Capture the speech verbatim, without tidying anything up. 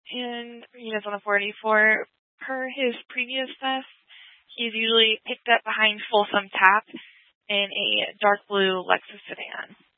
And he is on the four eighty-four. Per his previous tests, he's usually picked up behind Folsom Tap in a dark blue Lexus sedan.